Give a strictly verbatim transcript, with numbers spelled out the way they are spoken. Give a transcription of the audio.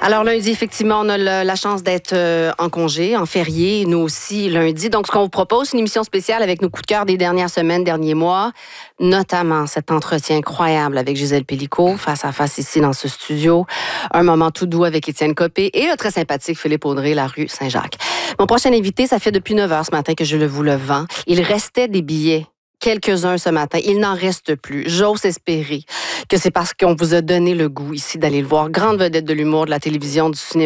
Alors lundi, effectivement, on a le, la chance d'être euh, en congé, en férié, nous aussi lundi. Donc, ce qu'on vous propose, c'est une émission spéciale avec nos coups de cœur des dernières semaines, derniers mois, notamment cet entretien incroyable avec Gisèle Pélicaud, face à face ici dans ce studio. Un moment tout doux avec Étienne Copé et le très sympathique Philippe Audrey, la rue Saint-Jacques. Mon prochain invité, ça fait depuis neuf heures ce matin que je le vous le vends. Il restait des billets. Quelques-uns ce matin. Il n'en reste plus. J'ose espérer que c'est parce qu'on vous a donné le goût ici d'aller le voir. Grande vedette de l'humour, de la télévision, du cinéma.